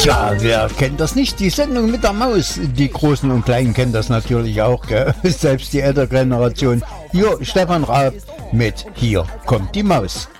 Tja, wer kennt das nicht? Die Sendung mit der Maus. Die Großen und Kleinen kennen das natürlich auch, gell? Selbst die ältere Generation. Hier, Stefan Raab mit Hier kommt die Maus.